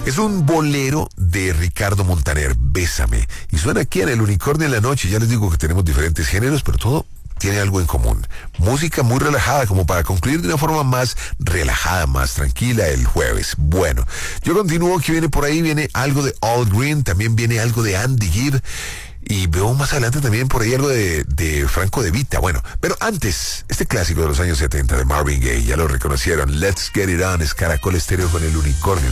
Es un bolero de Ricardo Montaner, Bésame. Y suena aquí en El Unicornio en la Noche. Ya les digo que tenemos diferentes géneros, pero todo tiene algo en común. Música muy relajada, como para concluir de una forma más relajada, más tranquila el jueves. Bueno, yo continúo, que viene por ahí, viene algo de All Green, también viene algo de Andy Gibb. Y veo más adelante también por ahí algo de Franco De Vita. Bueno, pero antes, este clásico de los años 70 de Marvin Gaye, ya lo reconocieron. Let's Get It On, es Caracol Estéreo con El Unicornio.